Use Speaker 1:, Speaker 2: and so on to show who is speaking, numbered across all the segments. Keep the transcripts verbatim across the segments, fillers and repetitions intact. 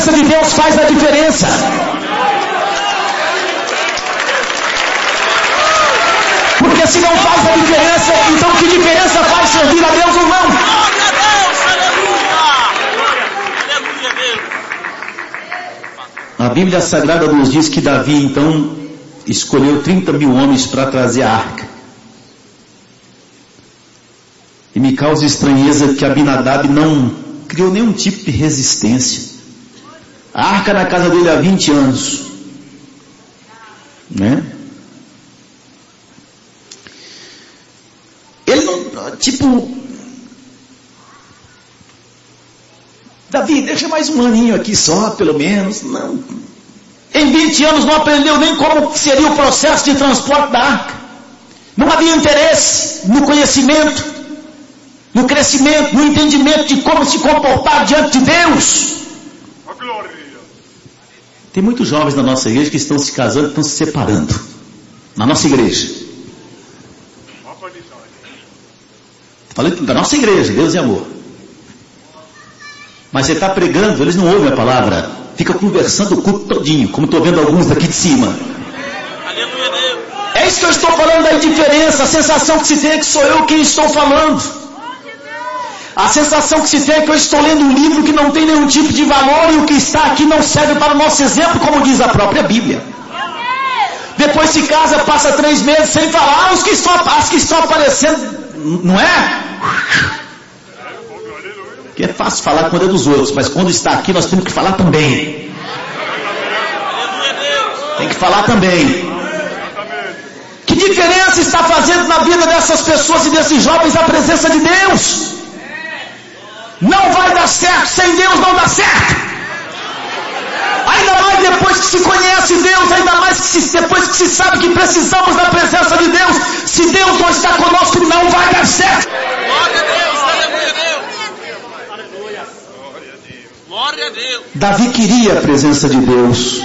Speaker 1: presença de Deus faz a diferença. Porque se não faz a diferença, então que diferença faz servir a Deus ou não?
Speaker 2: Glória a Deus, aleluia! Aleluia, Deus!
Speaker 3: A Bíblia Sagrada nos diz que Davi então escolheu trinta mil homens para trazer a arca. E me causa estranheza que Abinadab não criou nenhum tipo de resistência. A arca na casa dele há vinte anos, né? Ele não, tipo, Davi, deixa mais um aninho aqui só, pelo menos. Não. Em vinte anos não aprendeu nem como seria o processo de transporte da arca. Não havia interesse no conhecimento, no crescimento, no entendimento de como se comportar diante de Deus.
Speaker 2: A glória.
Speaker 3: Tem muitos jovens na nossa igreja que estão se casando, estão se separando. Na nossa igreja. Falei da nossa igreja, Deus e amor. Mas você está pregando, eles não ouvem a palavra. Fica conversando o culto todinho, como estou vendo alguns daqui de cima.
Speaker 2: Aleluia, Deus.
Speaker 1: É isso que eu estou falando da indiferença. A sensação que se tem é que sou eu quem estou falando. A sensação que se tem é que eu estou lendo um livro que não tem nenhum tipo de valor e o que está aqui não serve para o nosso exemplo, como diz a própria Bíblia. Depois se casa, passa três meses sem falar, os que estão, as que estão aparecendo, não é? Que é fácil falar quando é dos outros, mas quando está aqui nós temos que falar também. Tem que falar também. Que diferença está fazendo na vida dessas pessoas e desses jovens a presença de Deus? Não vai dar certo, sem Deus não dá certo. Ainda mais depois que se conhece Deus, ainda mais que se, depois que se sabe que precisamos da presença de Deus. Se Deus não está conosco, não vai dar certo.
Speaker 2: Glória a Deus, aleluia, Deus. Glória a Deus.
Speaker 3: Davi queria a presença de Deus.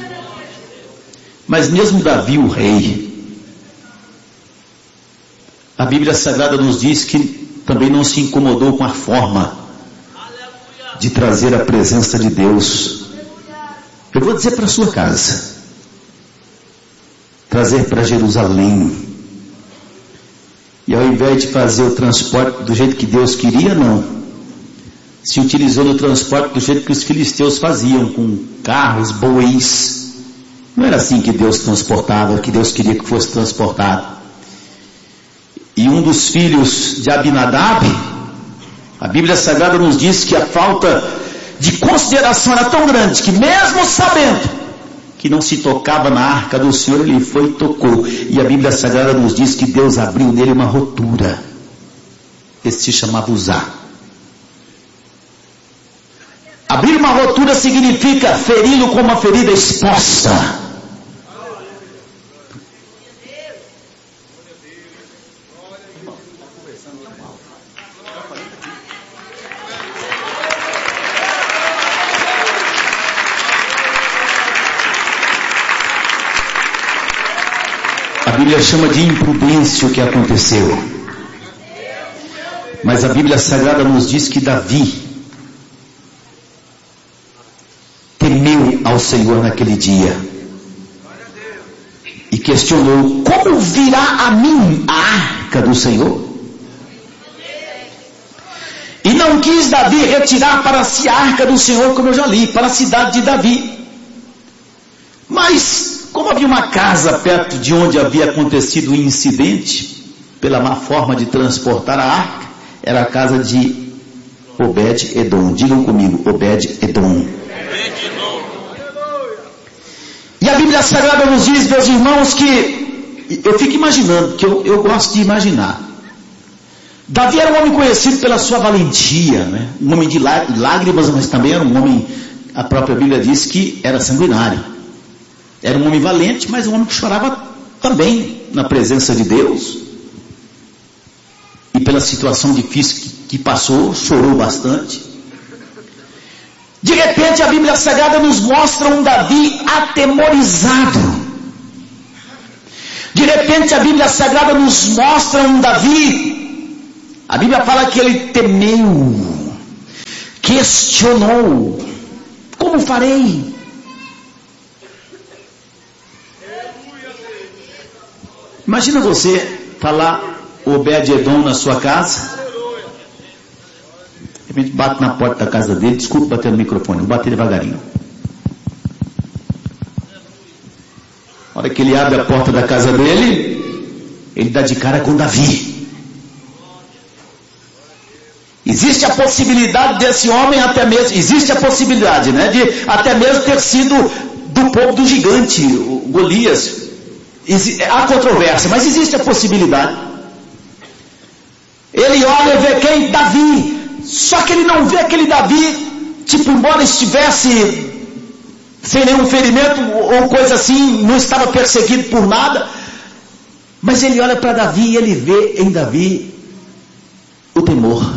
Speaker 3: Mas mesmo Davi, o rei, a Bíblia Sagrada nos diz que também não se incomodou com a forma de trazer a presença de Deus. Eu vou dizer para a sua casa, trazer para Jerusalém. E ao invés de fazer o transporte do jeito que Deus queria, não. Se utilizou do transporte do jeito que os filisteus faziam, com carros, bois. Não era assim que Deus transportava, que Deus queria que fosse transportado. E um dos filhos de Abinadab, a Bíblia Sagrada nos diz que a falta de consideração era tão grande, que mesmo sabendo que não se tocava na arca do Senhor, ele foi e tocou. E a Bíblia Sagrada nos diz que Deus abriu nele uma rotura. Esse se chamava Uzá. Abrir uma rotura significa feri-lo com uma ferida exposta. A Bíblia chama de imprudência o que aconteceu. Mas a Bíblia Sagrada nos diz que Davi temeu ao Senhor naquele dia. E questionou: como virá a mim a arca do Senhor? E não quis Davi retirar para si a arca do Senhor, como eu já li, para a cidade de Davi. Mas como havia uma casa perto de onde havia acontecido o incidente, pela má forma de transportar a arca, era a casa de Obed-Edom. Digam comigo, Obed-Edom. E a Bíblia Sagrada nos diz, meus irmãos, que eu fico imaginando, que eu, eu gosto de imaginar. Davi era um homem conhecido pela sua valentia, né? Um homem de lágrimas, mas também era um homem, a própria Bíblia diz que era sanguinário. Era um homem valente, mas um homem que chorava também na presença de Deus. E pela situação difícil que, que passou, chorou bastante. De repente a Bíblia Sagrada nos mostra um Davi atemorizado. De repente a Bíblia Sagrada nos mostra um Davi, a Bíblia fala que ele temeu, questionou. como farei? Imagina você falar Obed-Edom na sua casa. De repente bate na porta da casa dele. Desculpa bater no microfone, vou bater devagarinho. Na hora que ele abre a porta da casa dele, ele dá de cara com Davi. Existe a possibilidade desse homem até mesmo, existe a possibilidade, né, de até mesmo ter sido do povo do gigante, o Golias. Há controvérsia, mas existe a possibilidade. Ele olha e vê quem? Davi. Só que ele não vê aquele Davi, tipo, embora estivesse sem nenhum ferimento ou coisa assim, não estava perseguido por nada, mas ele olha para Davi e ele vê em Davi o temor.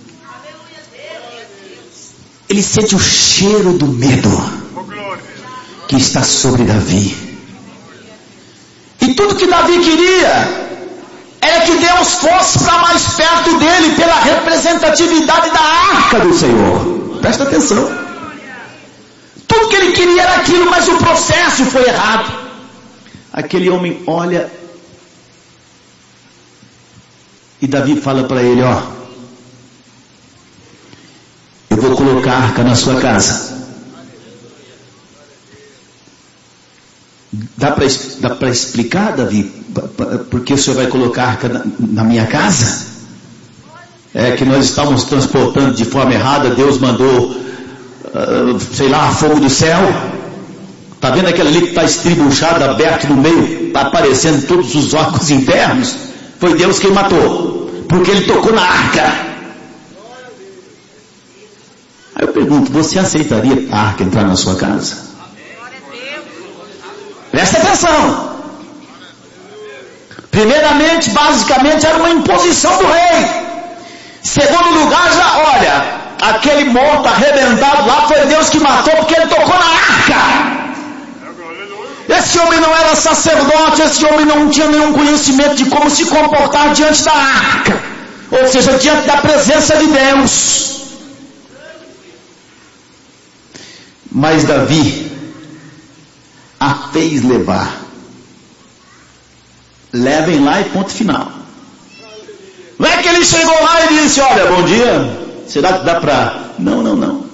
Speaker 3: Ele sente o cheiro do medo que está sobre Davi. E tudo que Davi queria era que Deus fosse para mais perto dele pela representatividade da arca do Senhor. Presta atenção. Tudo que ele queria era aquilo, mas o processo foi errado. Aquele homem olha e Davi fala para ele, ó, eu vou colocar a arca na sua casa. Dá para dá para explicar, Davi, por que o senhor vai colocar a arca na, na minha casa? É que nós estávamos transportando de forma errada, Deus mandou, uh, sei lá, fogo do céu. Está vendo aquele ali que está estribuchado, aberto no meio, está aparecendo todos os órgãos internos? Foi Deus quem matou, porque ele tocou na arca. Aí eu pergunto, você aceitaria a arca entrar na sua casa? Presta atenção. Primeiramente, basicamente, era uma imposição do rei. Segundo lugar, já, olha, aquele morto arrebentado lá foi Deus que matou porque ele tocou na arca. Esse homem não era sacerdote, esse homem não tinha nenhum conhecimento de como se comportar diante da arca, ou seja, diante da presença de Deus. Mas Davi a fez levar. Levem lá e ponto final. Não é que ele chegou lá e disse, olha, bom dia, será que dá para... Não, não, não.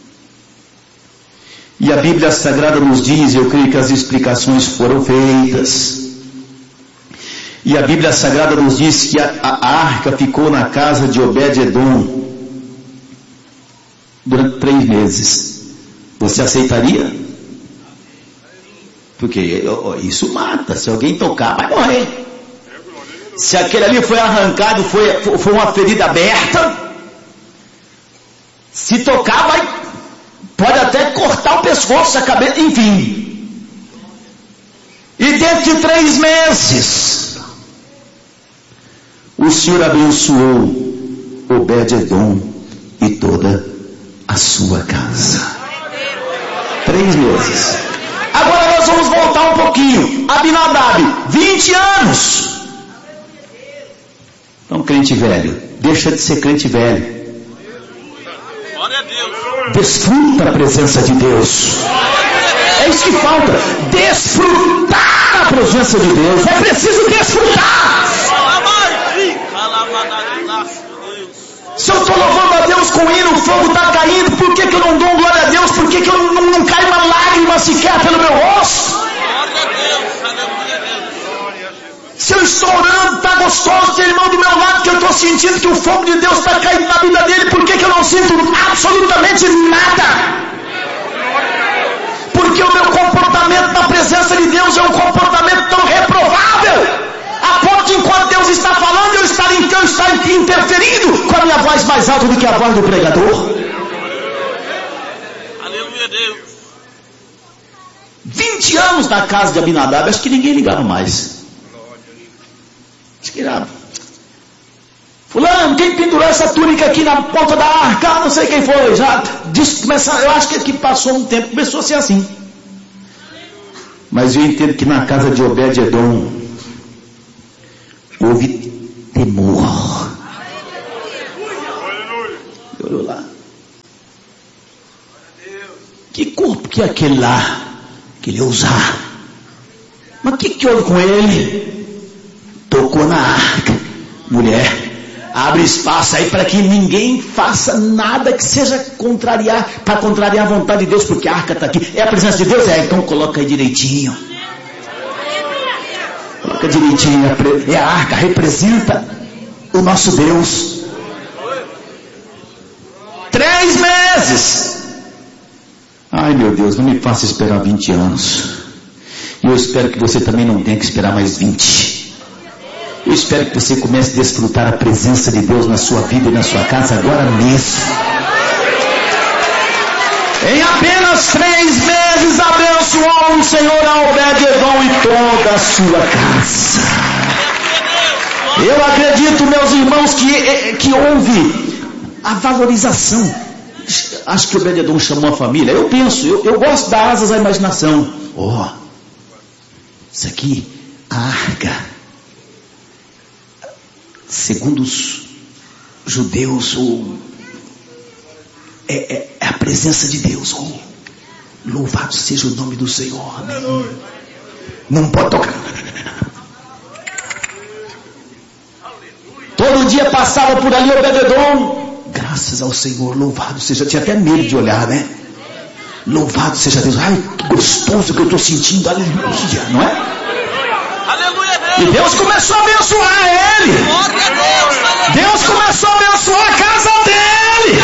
Speaker 3: E a Bíblia Sagrada nos diz, eu creio que as explicações foram feitas, e a Bíblia Sagrada nos diz que a, a arca ficou na casa de Obed-Edom durante três meses. Você aceitaria? Porque isso mata, se alguém tocar vai morrer. Se aquele ali foi arrancado, foi, foi uma ferida aberta, se tocar vai, pode até cortar o pescoço, a cabeça, enfim. E dentro de três meses o Senhor abençoou Obed-Edom e toda a sua casa. Três meses. Agora nós vamos voltar um pouquinho. Abinadab, vinte anos. Então, crente velho, deixa de ser crente velho.
Speaker 2: Glória a Deus.
Speaker 3: Desfruta a presença de Deus. É isso que falta. Desfrutar a presença de Deus. É preciso desfrutar. Se eu estou louvando a Deus com hino, o fogo está caindo, por que, que eu não dou glória a Deus? Por que, que eu não, não cai uma lágrima sequer pelo meu rosto? Se eu estou orando, está gostoso, tem irmão do meu lado que eu estou sentindo que o fogo de Deus está caindo na vida dele, por que, que eu não sinto absolutamente nada? Porque o meu comportamento na presença de Deus é um comportamento tão reprovável, a ponto de enquanto Deus está falando, eu estar, eu estar interferindo com a minha voz mais alta do que a voz do pregador.
Speaker 2: Aleluia, Deus.
Speaker 3: vinte anos na casa de Abinadab, acho que ninguém ligava mais. Acho que era... Fulano, quem pendurou essa túnica aqui na ponta da arca? Não sei quem foi. Já disse, começar, eu acho que aqui passou um tempo, começou a ser assim. Mas eu entendo que na casa de Obed-Edom houve temor. Olhou lá. Que porque aquele lá queria usar. Mas o que, que houve com ele? Tocou na arca. Mulher, abre espaço aí para que ninguém faça nada que seja contrariar, para contrariar a vontade de Deus, porque a arca está aqui. É a presença de Deus? É, então coloca aí direitinho. Coloca direitinho. É a arca, representa o nosso Deus. Três meses. Ai meu Deus, não me faça esperar vinte anos. E eu espero que você também não tenha que esperar mais vinte. Eu espero que você comece a desfrutar a presença de Deus na sua vida e na sua casa agora mesmo. Em apenas três meses abençoou o Senhor a Obed-Edom e toda a sua casa. Eu acredito, meus irmãos, que, que houve a valorização. Acho que Obed-Edom chamou a família. Eu penso, eu, eu gosto de dar asas à imaginação. Ó, oh, isso aqui, a arca. Segundo os judeus, o, é, é, é a presença de Deus. Oh, louvado seja o nome do Senhor. Amém. Não pode tocar. Todo dia passava por ali o Obed-Edom. Graças ao Senhor, louvado seja. Tinha até medo de olhar, né? Louvado seja Deus. Ai, que gostoso que eu estou sentindo. Aleluia, não é? E Deus começou a abençoar ele. Deus começou a abençoar a casa dele.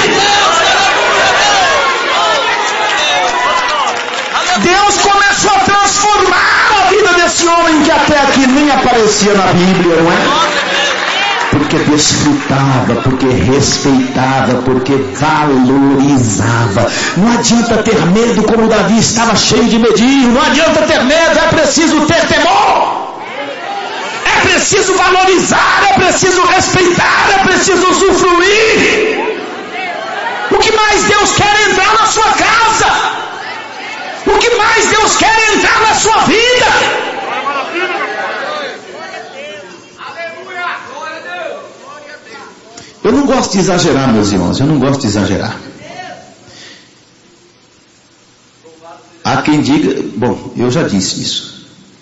Speaker 3: Deus começou a transformar a vida desse homem que até aqui nem aparecia na Bíblia, não é? Porque desfrutava, porque respeitava, porque valorizava. Não adianta ter medo como Davi estava cheio de medinho. Não adianta ter medo, é preciso ter temor. É preciso valorizar, é preciso respeitar, é preciso usufruir. O que mais Deus quer entrar na sua casa? O que mais Deus quer entrar na sua vida? Eu não gosto de exagerar, meus irmãos, eu não gosto de exagerar. Há quem diga, bom, eu já disse isso.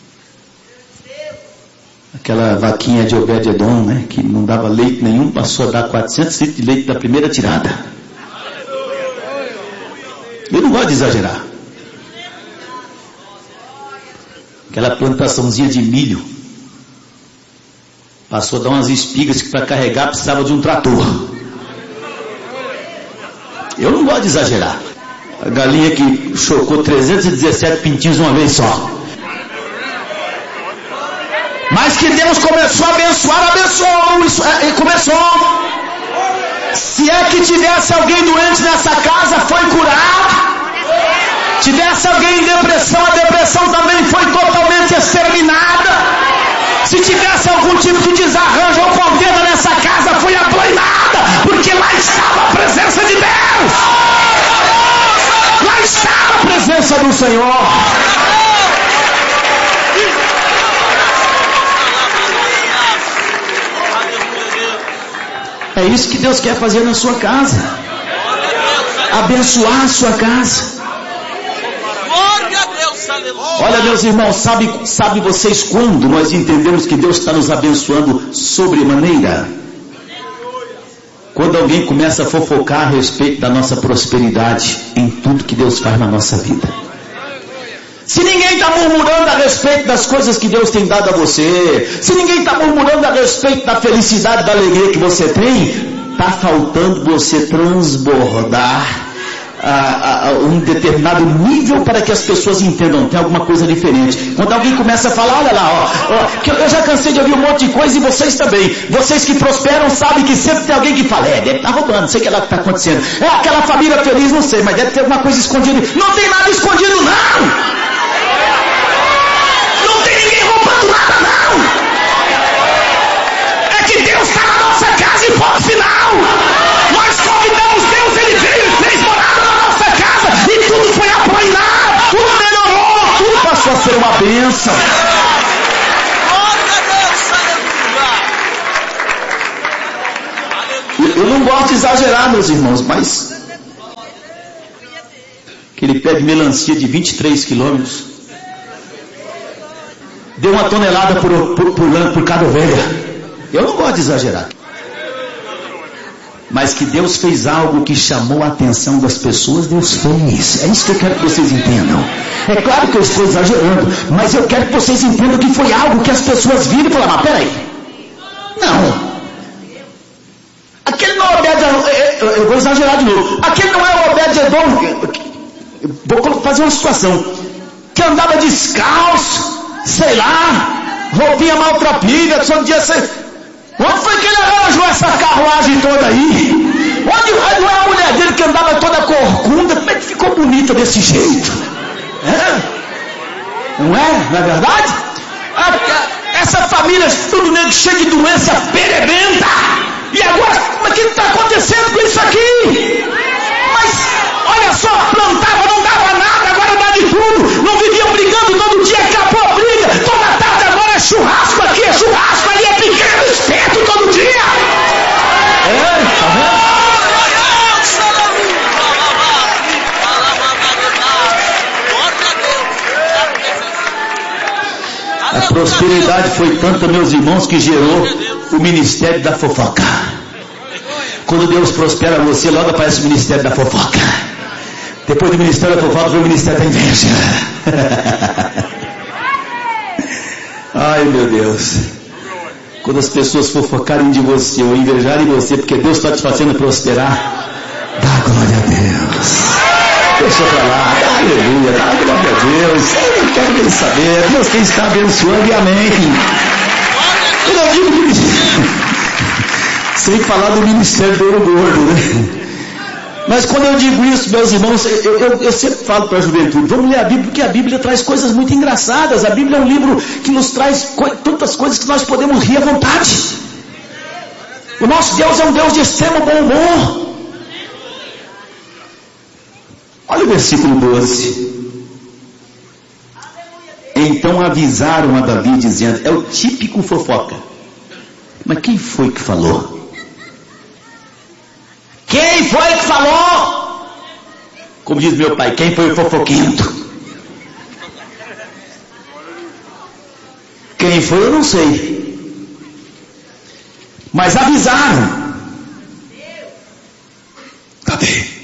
Speaker 3: Aquela vaquinha de Obed-Edom, né, que não dava leite nenhum, passou a dar quatrocentos litros de leite da primeira tirada. Eu não gosto de exagerar. Aquela plantaçãozinha de milho passou a dar umas espigas que para carregar precisava de um trator. Eu não gosto de exagerar. A galinha que chocou trezentos e dezessete pintinhos uma vez só. Mas que Deus começou a abençoar, abençoou, isso, é, começou. Se é que tivesse alguém doente nessa casa, foi curado. Tivesse alguém em depressão, a depressão também foi totalmente exterminada. Se tivesse algum tipo de desarranjo ou contenda nessa casa, foi aplainada, porque lá estava a presença de Deus. Lá estava a presença do Senhor. É isso que Deus quer fazer na sua casa. Abençoar a sua casa. Olha, meus irmãos, sabe, sabe vocês quando nós entendemos que Deus está nos abençoando sobremaneira? Quando alguém começa a fofocar a respeito da nossa prosperidade em tudo que Deus faz na nossa vida. Se ninguém está murmurando a respeito das coisas que Deus tem dado a você, se ninguém está murmurando a respeito da felicidade, da alegria que você tem, está faltando você transbordar a, a, a um determinado nível para que as pessoas entendam, tem alguma coisa diferente. Quando alguém começa a falar, olha lá, ó, ó, que eu já cansei de ouvir um monte de coisa e vocês também. Vocês que prosperam sabem que sempre tem alguém que fala, é, deve estar roubando, não sei o que lá que está acontecendo. É aquela família feliz, não sei, mas deve ter alguma coisa escondida. Não tem nada escondido, não! Nada não. É que Deus está na nossa casa e ponto final. Nós convidamos Deus, Ele veio e fez morada na nossa casa e tudo foi aplainado, tudo melhorou, tudo passou a ser uma bênção. Eu não gosto de exagerar, meus irmãos, mas aquele pé de melancia de vinte e três quilômetros, deu uma tonelada por, por, por, por cada ovelha. Eu não gosto de exagerar. Mas que Deus fez algo que chamou a atenção das pessoas, Deus fez. É isso que eu quero que vocês entendam. É claro que eu estou exagerando, mas eu quero que vocês entendam que foi algo que as pessoas viram e falaram, mas peraí. Não. Aquele não é Obed-Edom, eu vou exagerar de novo. Aquele não é o Obed-Edom, vou fazer uma situação, que andava descalço, sei lá, roupinha maltrapilha, só um dia você... Onde foi que ele arranjou essa carruagem toda aí? Onde não é a mulher dele que andava toda corcunda? Como é que ficou bonita desse jeito? É? Não é? Não é verdade? Essa família, tudo negro, cheio de doença perebenta. E agora, mas o que está acontecendo com isso aqui? Mas, olha só, plantava, não dava nada, agora dá de tudo. Não viviam brigando todo dia, acabou a briga. Toda tarde agora é churrasco aqui, é churrasco ali, é pequeno espeto todo dia. É, tá vendo? A prosperidade foi tanta, meus irmãos, que gerou o ministério da fofoca. Quando Deus prospera você, logo aparece o ministério da fofoca. Depois do ministério da fofoca, vem o ministério da inveja. Ai, meu Deus. Quando as pessoas fofocarem de você ou invejarem você, porque Deus está te fazendo prosperar, dá glória a Deus. Deixa pra lá, dá aleluia, dá glória a Deus. Eu não quero nem saber. Deus quem está abençoando e amém. Quando eu digo sem falar do ministério do ouro gordo, né? Mas quando eu digo isso, meus irmãos, eu, eu, eu sempre falo para a juventude, vamos ler a Bíblia, porque a Bíblia traz coisas muito engraçadas. A Bíblia é um livro que nos traz co- tantas coisas que nós podemos rir à vontade. O nosso Deus é um Deus de extremo bom humor. Olha o versículo doze. Então avisaram a Davi dizendo, é o típico fofoca. Mas quem foi que falou? Quem foi que falou? Como diz meu pai, quem foi o fofoquento? Quem foi eu não sei. Mas avisaram. Davi,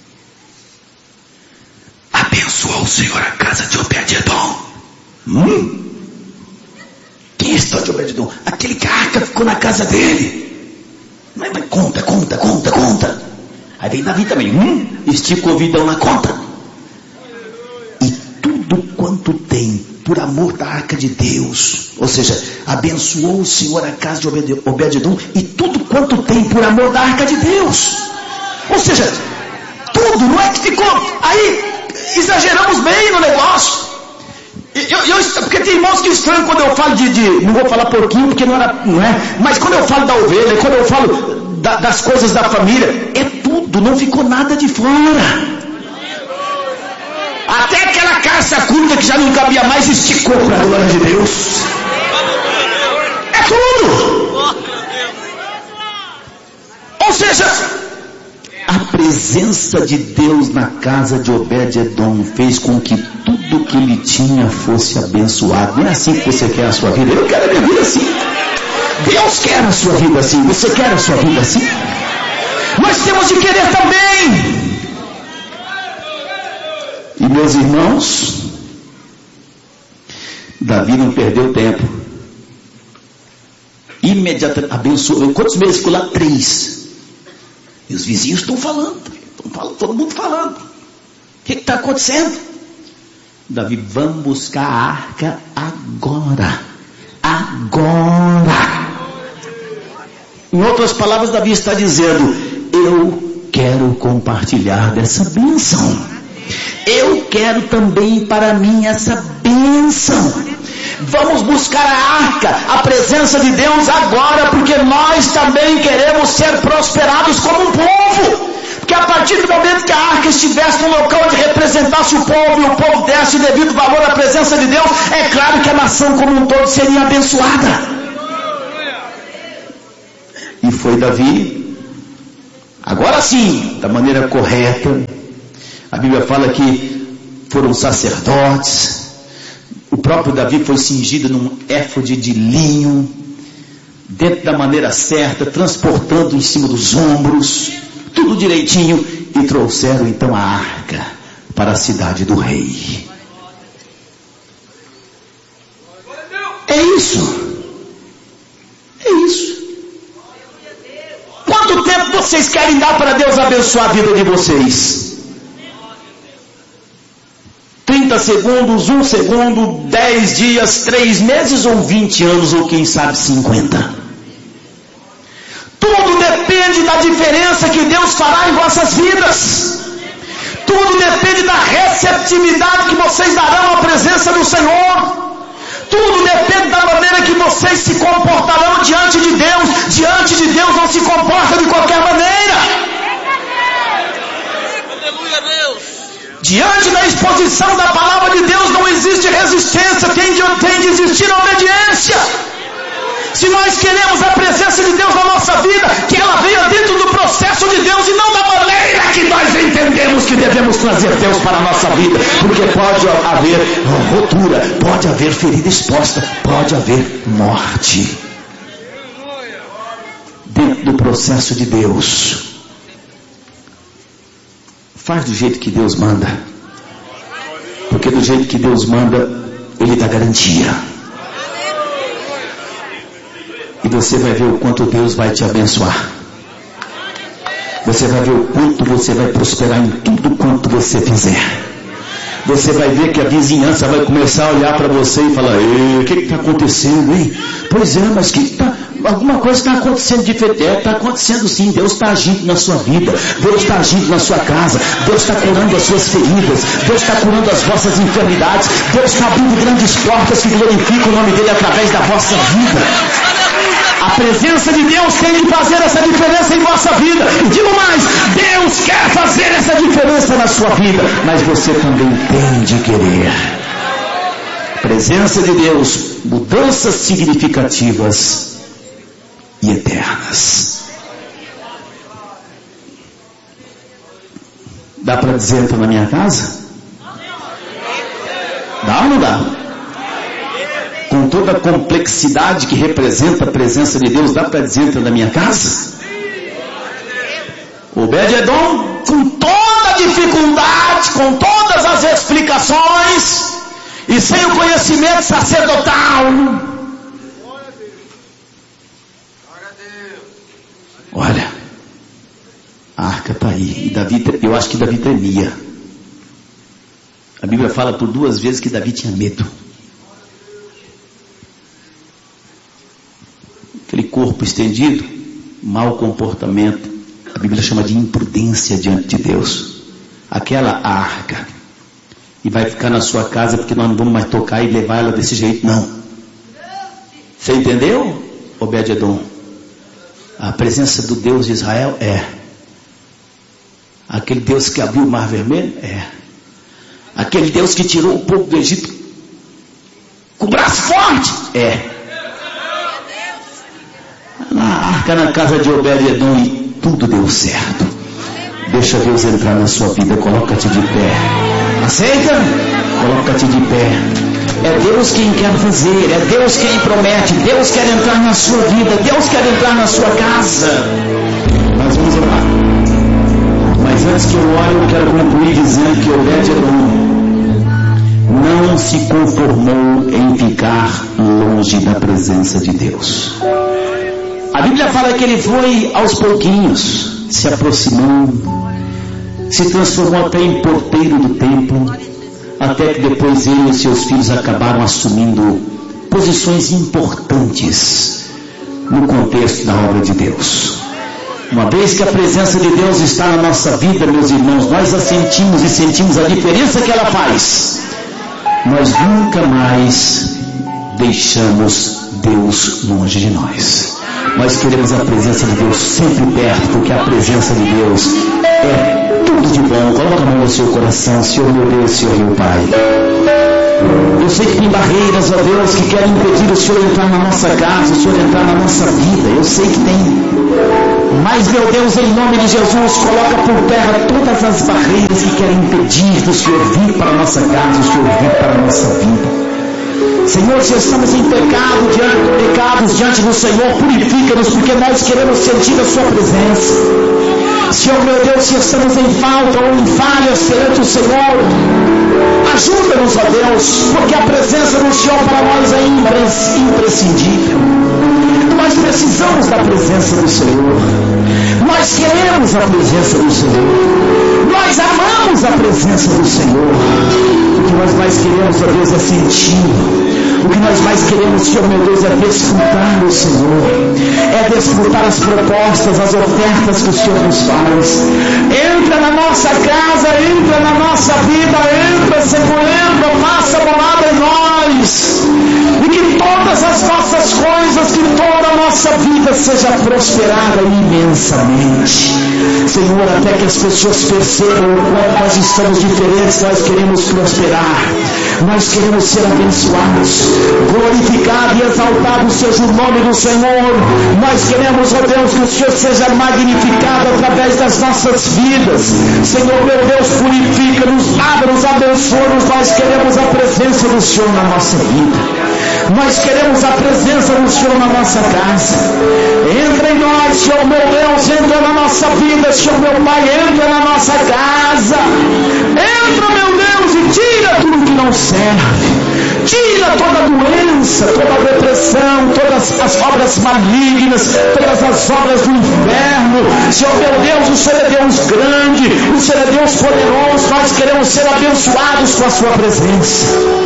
Speaker 3: abençoou o Senhor a casa de Obed-Edom. Hum? Quem é esse tal de Obed-Edom? Aquele que a arca ficou na casa dele. Mas, mas conta, conta, conta, conta. Aí vem Davi também. Hum? Estica o ouvidão na conta. E tudo quanto tem, por amor da arca de Deus. Ou seja, abençoou o Senhor a casa de Obed-Edom. E tudo quanto tem, por amor da arca de Deus. Ou seja, tudo, não é que ficou... Aí, exageramos bem no negócio. Eu, eu, porque tem irmãos que estranham quando eu falo de, de... Não vou falar porquinho, porque não, era, não é. Mas quando eu falo da ovelha, quando eu falo da, das coisas da família, é tudo, não ficou nada de fora. Até aquela calça curta que já não cabia mais, esticou para a glória de Deus. É tudo. Ou seja... A presença de Deus na casa de Obed-Edom fez com que tudo que ele tinha fosse abençoado. Não é assim que você quer a sua vida? Eu quero a minha vida assim. Deus quer a sua vida assim. Você quer a sua vida assim? Nós temos de querer também. E meus irmãos, Davi não perdeu tempo. Imediatamente abençoou. Quantos meses ficou lá? Três. E os vizinhos estão falando, estão falando, todo mundo falando. O que está acontecendo? Davi, vamos buscar a arca agora. Agora. Em outras palavras, Davi está dizendo, eu quero compartilhar dessa bênção. Eu quero também para mim essa bênção. Vamos buscar a arca, a presença de Deus agora, porque nós também queremos ser prosperados como um povo. Porque a partir do momento que a arca estivesse no local onde representasse o povo, e o povo desse o devido valor à presença de Deus, é claro que a nação como um todo seria abençoada. E foi Davi, agora sim, da maneira correta, A Bíblia fala que foram sacerdotes. O próprio Davi foi cingido num éfode de linho, dentro da maneira certa, transportando em cima dos ombros, tudo direitinho, e trouxeram então a arca para a cidade do rei. É isso. É isso. Quanto tempo vocês querem dar para Deus abençoar a vida de vocês? trinta segundos, um segundo, dez dias, três meses ou vinte anos ou quem sabe cinquenta? Tudo depende da diferença que Deus fará em vossas vidas. Tudo depende da receptividade que vocês darão à presença do Senhor. Tudo depende da maneira que vocês se comportarão diante de Deus. Diante de Deus não se comporta de qualquer maneira.
Speaker 2: Aleluia, Deus.
Speaker 3: Diante da exposição da palavra de Deus não existe resistência, tem de, tem de existir a obediência. Se nós queremos a presença de Deus na nossa vida, que ela venha dentro do processo de Deus e não da maneira que nós entendemos que devemos trazer Deus para a nossa vida, porque pode haver rotura, pode haver ferida exposta, pode haver morte. Dentro do processo de Deus, faz do jeito que Deus manda, porque do jeito que Deus manda, Ele dá garantia. E você vai ver o quanto Deus vai te abençoar. Você vai ver o quanto você vai prosperar em tudo quanto você fizer. Você vai ver que a vizinhança vai começar a olhar para você e falar: o que está acontecendo, hein? Pois é, mas que tá, alguma coisa está acontecendo diferente. É, está acontecendo sim. Deus está agindo na sua vida. Deus está agindo na sua casa. Deus está curando as suas feridas. Deus está curando as vossas enfermidades. Deus está abrindo grandes portas que glorificam o nome dele através da vossa vida. A presença de Deus tem de fazer essa diferença em vossa vida. E digo mais, Deus quer fazer essa diferença na sua vida, mas você também tem de querer. Presença de Deus, mudanças significativas e eternas. Dá para dizer entra na minha casa? Dá ou não dá? Com toda a complexidade que representa a presença de Deus, dá para dizer entra na minha casa? Obed-Edom, com toda a dificuldade, com todas as explicações, e sem o conhecimento sacerdotal, olha, a arca está aí, e Davi, eu acho que Davi tremia. A Bíblia fala por duas vezes que Davi tinha medo. Aquele corpo estendido, mau comportamento, a Bíblia chama de imprudência diante de Deus. Aquela arca, e vai ficar na sua casa porque nós não vamos mais tocar e levar ela desse jeito, não. Você entendeu, Obed-Edom? A presença do Deus de Israel é aquele Deus que abriu o mar vermelho, é aquele Deus que tirou o povo do Egito com o braço forte, é na arca na casa de Obed-Edom, e tudo deu certo. Deixa Deus entrar na sua vida. Coloca-te de pé. Aceita? Coloca-te de pé. É Deus quem quer fazer, é Deus quem promete. Deus quer entrar na sua vida, Deus quer entrar na sua casa. Nós vamos orar, mas antes que eu ore, eu quero concluir dizendo que Obed-Edom não se conformou em ficar longe da presença de Deus. A Bíblia fala que ele foi aos pouquinhos, se aproximou, se transformou até em porteiro do templo, até que depois ele e seus filhos acabaram assumindo posições importantes no contexto da obra de Deus. Uma vez que a presença de Deus está na nossa vida, meus irmãos, nós a sentimos e sentimos a diferença que ela faz. Nós nunca mais deixamos Deus longe de nós. Nós queremos a presença de Deus sempre perto, porque a presença de Deus é tudo de bom. Coloca a mão no seu coração. Senhor meu Deus, Senhor meu Pai, eu sei que tem barreiras, ó Deus, que querem impedir o Senhor entrar na nossa casa, o Senhor entrar na nossa vida. Eu sei que tem. Mas, meu Deus, em nome de Jesus, coloca por terra todas as barreiras que querem impedir do Senhor vir para a nossa casa, do Senhor vir para a nossa vida. Senhor, se estamos em pecado, diante, pecados diante do Senhor, purifica-nos, porque nós queremos sentir a sua presença. Senhor, meu Deus, se estamos em falta ou em falhas perante o Senhor, ajuda-nos, ó Deus, porque a presença do Senhor para nós é imprescindível. Nós precisamos da presença do Senhor. Nós queremos a presença do Senhor. Nós amamos a presença do Senhor. O que nós mais queremos, ó Deus, é sentir. O que nós mais queremos, Senhor, meu Deus, é desfrutar do Senhor. É desfrutar as propostas, as ofertas que o Senhor nos faz. Entra na nossa casa, entra na nossa vida, entra, Senhor, entra, faça morada em nós. E que todas as nossas coisas, que toda a nossa vida seja prosperada imensamente. Senhor, até que as pessoas percebam o quanto nós estamos diferentes, nós queremos prosperar. Nós queremos ser abençoados. Glorificado e exaltado seja o nome do Senhor. Nós queremos, ó Deus, que o Senhor seja magnificado através das nossas vidas. Senhor, meu Deus, purifica-nos, lava-nos, abençoa-nos. Nós queremos a presença do Senhor na nossa vida. Nós queremos a presença do Senhor na nossa casa. Entra em nós, Senhor, meu Deus, entra na nossa vida, Senhor, meu Pai, entra na nossa casa. Entra, meu Deus, e tira tudo que não serve. Tira toda a doença, toda a depressão, todas as obras malignas, todas as obras do inferno. Senhor, meu Deus, o Senhor é Deus grande, o Senhor é Deus poderoso. Nós queremos ser abençoados com a sua presença.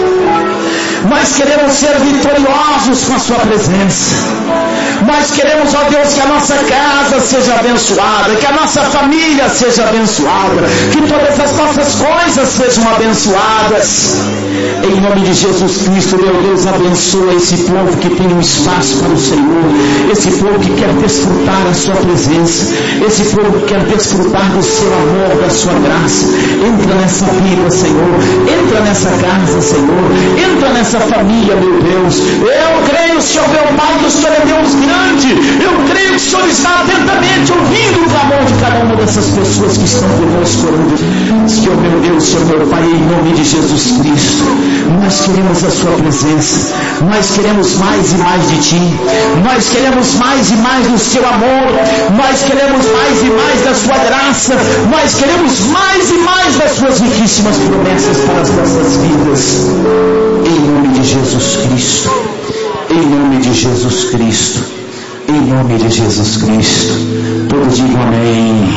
Speaker 3: Nós queremos ser vitoriosos com a sua presença. Nós queremos, ó Deus, que a nossa casa seja abençoada, que a nossa família seja abençoada, que todas as nossas coisas sejam abençoadas. Em nome de Jesus Cristo, meu Deus, abençoa esse povo que tem um espaço para o Senhor, esse povo que quer desfrutar a sua presença, esse povo que quer desfrutar do seu amor, da sua graça. Entra nessa vida, Senhor, entra nessa casa, Senhor, entra nessa família, meu Deus. Eu creio, Senhor, meu Pai, que o Senhor é Deus grande. Eu creio que o Senhor está atentamente ouvindo o clamor de cada uma dessas pessoas que estão conosco orando. Senhor, meu Deus, Senhor, meu Pai, em nome de Jesus Cristo, nós queremos a sua presença. Nós queremos mais e mais de Ti. Nós queremos mais e mais do seu amor. Nós queremos mais e mais da sua graça. Nós queremos mais e mais das suas riquíssimas promessas para as nossas vidas. Em nome de Jesus Cristo. Em nome de Jesus Cristo. Em nome de Jesus Cristo. Todos digam amém.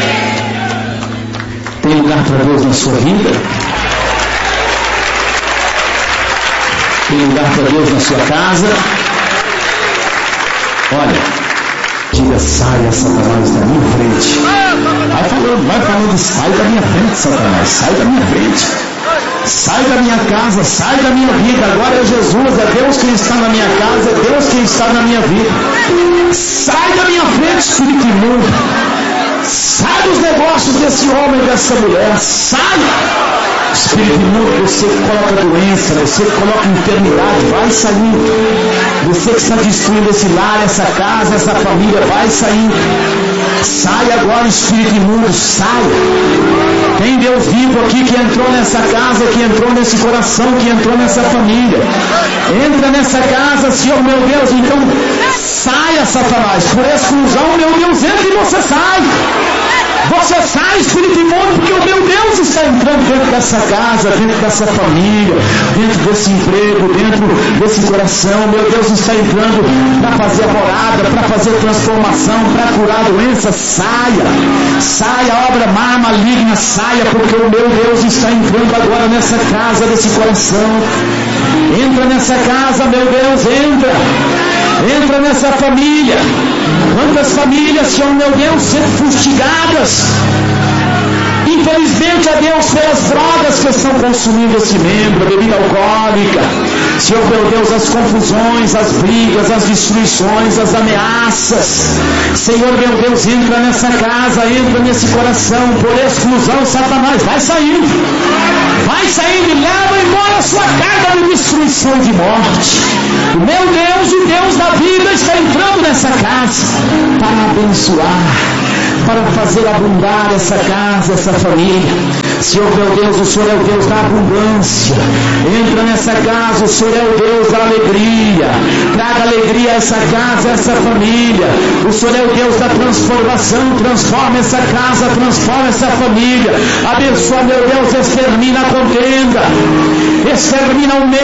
Speaker 3: Tem lugar para Deus na sua vida? Tem lugar para Deus na sua casa? Olha, diga: saia, Satanás, da minha frente. Vai falando, vai falando, sai da minha frente, Satanás, sai da minha frente. Sai da minha casa, sai da minha vida. Agora é Jesus, é Deus quem está na minha casa, é Deus quem está na minha vida. Sai da minha frente, espírito imundo. Sai dos negócios desse homem e dessa mulher. Sai. Espírito imundo, você que coloca doença, você que coloca enfermidade, vai saindo. Você que está destruindo esse lar, essa casa, essa família, vai saindo. Sai agora, espírito imundo, sai. Tem Deus vivo aqui que entrou nessa casa, que entrou nesse coração, que entrou nessa família. Entra nessa casa, Senhor, meu Deus, então saia, Satanás. Por exclusão, meu Deus, entra e você sai. Você sai, espírito imundo, porque o meu Deus está entrando dentro dessa casa, dentro dessa família, dentro desse emprego, dentro desse coração. Meu Deus está entrando para fazer a morada, para fazer transformação, para curar a doença. Saia, saia, a obra má, maligna, saia, porque o meu Deus está entrando agora nessa casa, nesse coração. Entra nessa casa, meu Deus, entra. Entra nessa família. Quantas famílias, Senhor, meu Deus, sendo fustigadas, infelizmente, a Deus, pelas drogas que estão consumindo esse membro, a bebida alcoólica, Senhor meu Deus, as confusões, as brigas, as destruições, as ameaças, Senhor meu Deus, entra nessa casa, entra nesse coração, por exclusão, Satanás, vai saindo, vai saindo e leva embora a sua carga de destruição e de morte. O meu Deus, o Deus da vida, está entrando nessa casa para abençoar, para fazer abundar essa casa, essa família. Senhor meu Deus, o Senhor é o Deus da abundância. Entra nessa casa, o Senhor é o Deus da alegria. Traga alegria a essa casa, a essa família. O Senhor é o Deus da transformação. Transforma essa casa, transforma essa família. Abençoa, meu Deus, extermina a contenda, extermina o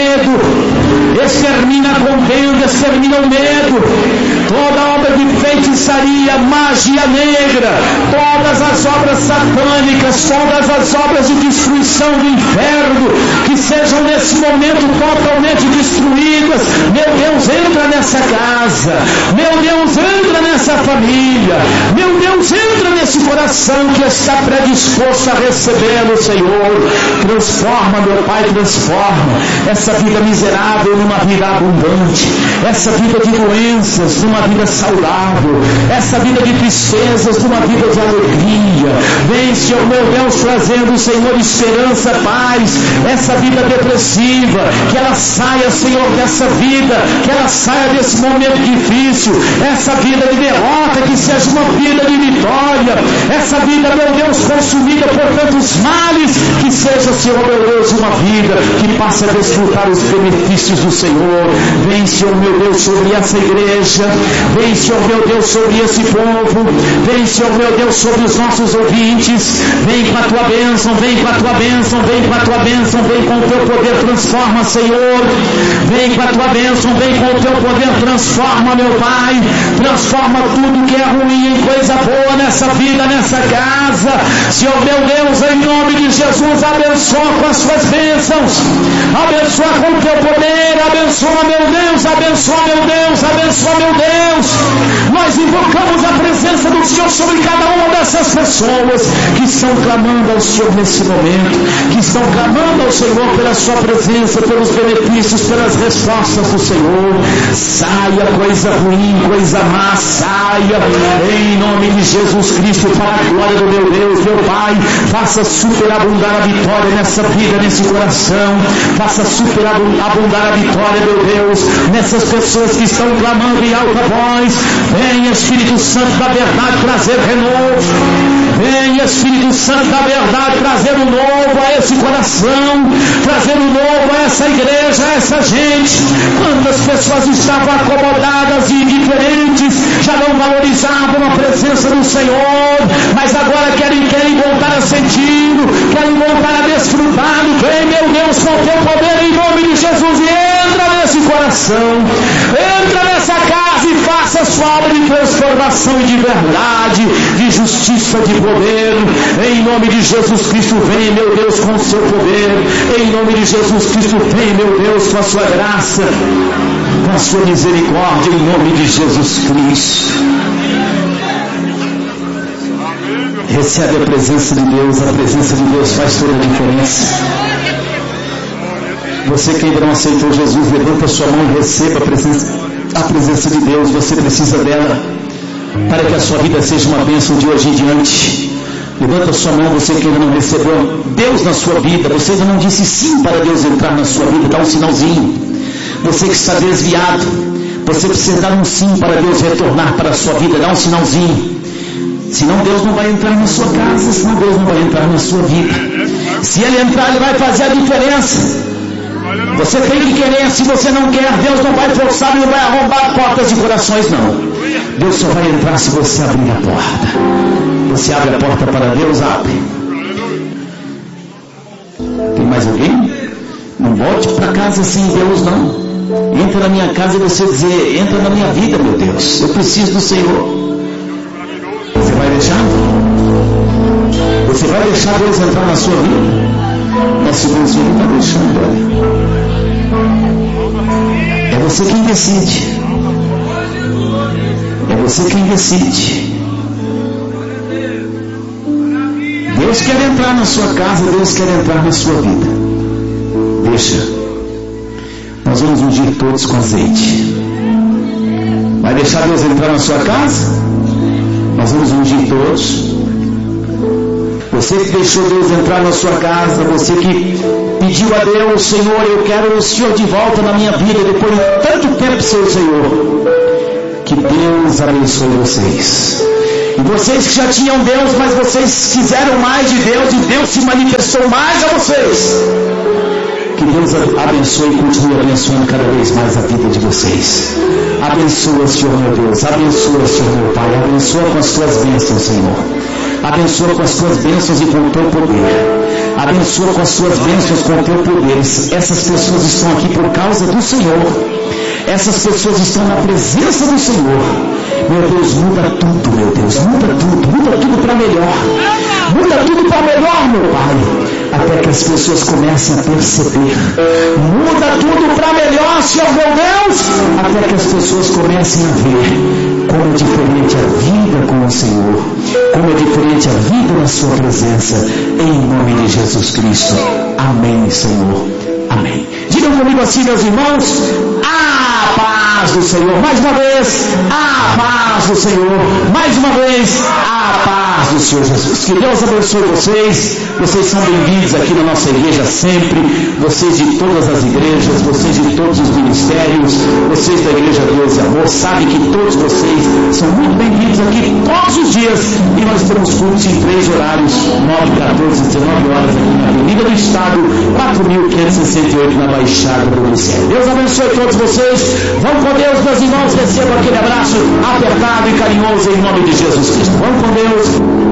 Speaker 3: medo, extermina a contenda, extermina o medo. Toda obra de feitiçaria, magia negra, todas as obras satânicas, todas as obras de destruição do inferno, que sejam nesse momento totalmente destruídas. Meu Deus, entra nessa casa, meu Deus, entra nessa família, meu Deus, entra nesse coração que está predisposto a recebê-lo, Senhor. Transforma, meu Pai, transforma essa vida miserável numa vida abundante, essa vida de doenças numa vida saudável, essa vida de tristezas numa vida de alegria. Vem, Senhor meu Deus, trazendo, Senhor, esperança, paz, essa vida depressiva, que ela saia, Senhor, dessa vida, que ela saia desse momento difícil, essa vida de derrota, que seja uma vida de vitória, essa vida, meu Deus, consumida por tantos males, que seja, Senhor meu Deus, uma vida que passe a desfrutar os benefícios do Senhor. Vem, Senhor meu Deus, sobre essa igreja, vem, Senhor meu Deus, sobre esse povo, vem, Senhor meu Deus, sobre os nossos ouvintes, vem com a tua bênção, vem com a tua bênção, vem com a tua bênção, vem com o teu poder, transforma, Senhor, vem com a tua bênção, vem com o teu poder, transforma, meu Pai, transforma tudo que é ruim em coisa boa nessa vida, nessa casa, Senhor meu Deus, em nome de Jesus, abençoa com as suas bênçãos, abençoa com o teu poder, abençoa, meu Deus, abençoa, meu Deus, abençoa, meu Deus. Nós invocamos a presença do Senhor sobre cada uma dessas pessoas que estão clamando ao Senhor nesse momento, que estão clamando ao Senhor pela sua presença, pelos benefícios, pelas respostas do Senhor. Saia coisa ruim, coisa má, saia em nome de Jesus Cristo, para a glória do meu Deus, meu Pai. Faça superabundar a vitória nessa vida, nesse coração, faça superabundar a vitória, meu Deus, nessas pessoas que estão clamando em alta voz. Vem, Espírito Santo da verdade, trazer renovo. Vem, Espírito Santo da verdade, trazer o novo a esse coração, trazer o novo a essa igreja, a essa gente. Quantas pessoas estavam acomodadas e indiferentes, já não valorizavam a presença do Senhor, mas agora querem, querem voltar a sentir, querem voltar a desfrutar. Vem, meu Deus, com o teu poder em nome de Jesus, e entra nesse coração, entra nessa casa e faça a sua obra de transformação e de verdade, de justiça, de poder. Em nome de Jesus Cristo, vem, meu Deus, com o seu poder. Em nome de Jesus Cristo, vem, meu Deus, com a sua graça, com a sua misericórdia, em nome de Jesus Cristo. Recebe a presença de Deus, a presença de Deus faz toda a diferença. Você que ainda não aceitou Jesus, levanta a sua mão e receba a presença, a presença de Deus. Você precisa dela para que a sua vida seja uma bênção de hoje em diante. Levanta a sua mão, você que ainda não recebeu Deus na sua vida, você ainda não disse sim para Deus entrar na sua vida, dá um sinalzinho. Você que está desviado, você precisa dar um sim para Deus retornar para a sua vida, dá um sinalzinho. Senão Deus não vai entrar na sua casa, senão Deus não vai entrar na sua vida. Se Ele entrar, Ele vai fazer a diferença. Você tem que querer, se você não quer, Deus não vai forçar, não vai arrombar portas de corações, não. Deus só vai entrar se você abrir a porta. Você abre a porta para Deus, abre. Tem mais alguém? Não volte para casa sem Deus, não. Entra na minha casa e você dizer, entra na minha vida, meu Deus, eu preciso do Senhor. Você vai deixar? Você vai deixar Deus entrar na sua vida? Nosso Deus não está deixando, olha. É você quem decide. É você quem decide. Deus quer entrar na sua casa, Deus quer entrar na sua vida. Deixa. Nós vamos ungir todos com azeite. Vai deixar Deus entrar na sua casa? Nós vamos ungir todos. Você que deixou Deus entrar na sua casa, você que pediu a Deus, Senhor, eu quero o Senhor de volta na minha vida, depois de tanto tempo, seu Senhor, que Deus abençoe vocês. E vocês que já tinham Deus, mas vocês quiseram mais de Deus, e Deus se manifestou mais a vocês, que Deus abençoe e continue abençoando cada vez mais a vida de vocês. Abençoa, Senhor meu Deus, abençoa, Senhor meu Pai, abençoa com as tuas bênçãos, Senhor. Abençoa com as tuas bênçãos e com o teu poder. Abençoa com as tuas bênçãos com o teu poder. Essas pessoas estão aqui por causa do Senhor. Essas pessoas estão na presença do Senhor. Meu Deus, muda tudo, meu Deus, muda tudo, muda tudo para melhor. Muda tudo para melhor, meu Pai. Até que as pessoas comecem a perceber. Muda tudo para melhor, Senhor meu Deus. Até que as pessoas comecem a ver como é diferente a vida com o Senhor, como é diferente a vida na sua presença, em nome de Jesus Cristo. Amém, Senhor. Amém. Digam comigo assim, meus irmãos, a paz do Senhor. Mais uma vez, a paz do Senhor. Mais uma vez, a paz do Senhor Jesus. Que Deus abençoe vocês. Vocês são bem-vindos aqui na nossa igreja sempre. Vocês de todas as igrejas, vocês de todos os ministérios, vocês da Igreja Deus e Amor, sabem que todos vocês são muito bem-vindos aqui todos os dias. E nós temos cultos em três horários, nove, quatorze, dezenove horas aqui na Avenida do Estado, quatro mil quinhentos e sessenta e oito na Baixada do Ministério. Deus abençoe todos vocês. Vão com Deus, meus irmãos. Recebam aquele abraço apertado e carinhoso em nome de Jesus Cristo. Vamos com Deus.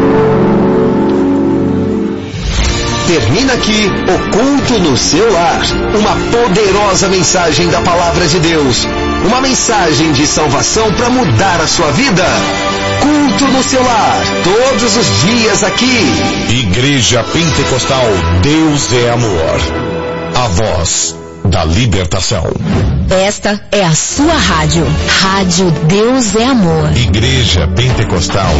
Speaker 4: Termina aqui o culto no seu lar. Uma poderosa mensagem da palavra de Deus. Uma mensagem de salvação para mudar a sua vida. Culto no seu lar, todos os dias aqui.
Speaker 5: Igreja Pentecostal Deus é Amor. A voz da libertação.
Speaker 6: Esta é a sua rádio. Rádio Deus é Amor.
Speaker 5: Igreja Pentecostal